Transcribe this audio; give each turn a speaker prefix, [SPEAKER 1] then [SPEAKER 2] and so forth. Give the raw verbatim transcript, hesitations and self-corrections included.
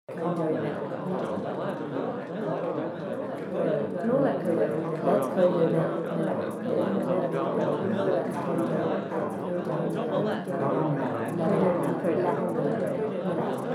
[SPEAKER 1] Khơi dời nè. Nó là khơi dời, that's khơi dời nè. Khơi dời